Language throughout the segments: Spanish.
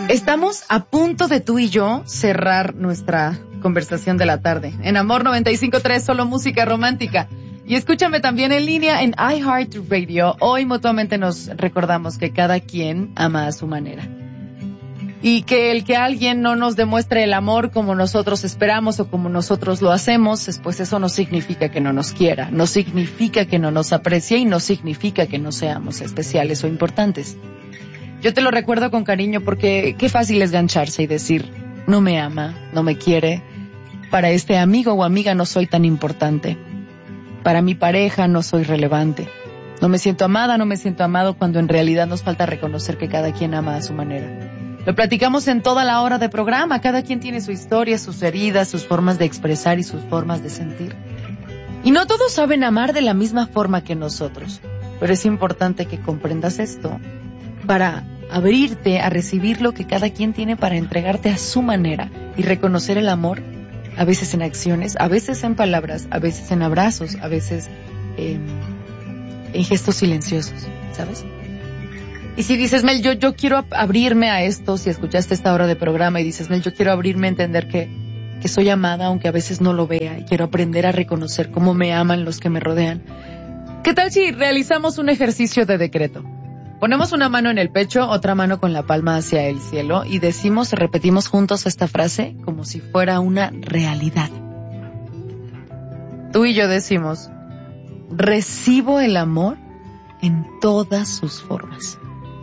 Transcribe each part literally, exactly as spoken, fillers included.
Estamos a punto de tú y yo cerrar nuestra conversación de la tarde. En Amor noventa y cinco punto tres, solo música romántica. Y escúchame también en línea en iHeartRadio. Hoy mutuamente nos recordamos que cada quien ama a su manera. Y que el que alguien no nos demuestre el amor como nosotros esperamos o como nosotros lo hacemos, pues eso no significa que no nos quiera, no significa que no nos aprecie y no significa que no seamos especiales o importantes. Yo te lo recuerdo con cariño porque qué fácil es gancharse y decir, no me ama, no me quiere, para este amigo o amiga no soy tan importante, para mi pareja no soy relevante, no me siento amada, no me siento amado, cuando en realidad nos falta reconocer que cada quien ama a su manera. Lo platicamos en toda la hora de programa, cada quien tiene su historia, sus heridas, sus formas de expresar y sus formas de sentir. Y no todos saben amar de la misma forma que nosotros, pero es importante que comprendas esto para abrirte a recibir lo que cada quien tiene para entregarte a su manera y reconocer el amor, a veces en acciones, a veces en palabras, a veces en abrazos, a veces eh, en gestos silenciosos, ¿sabes? Y si dices, Mel, yo, yo quiero abrirme a esto, si escuchaste esta hora de programa y dices, Mel, yo quiero abrirme a entender que, que soy amada, aunque a veces no lo vea, y quiero aprender a reconocer cómo me aman los que me rodean. ¿Qué tal si realizamos un ejercicio de decreto? Ponemos una mano en el pecho, otra mano con la palma hacia el cielo y decimos, repetimos juntos esta frase como si fuera una realidad. Tú y yo decimos, recibo el amor en todas sus formas.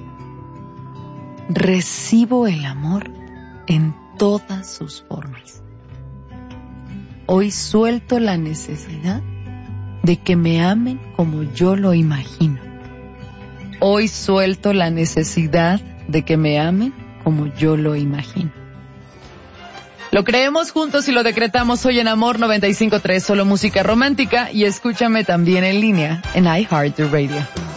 Recibo el amor en todas sus formas. Hoy suelto la necesidad de que me amen como yo lo imagino. Hoy suelto la necesidad de que me amen como yo lo imagino. Lo creemos juntos y lo decretamos hoy en Amor noventa y cinco punto tres, solo música romántica, y escúchame también en línea en iHeartRadio.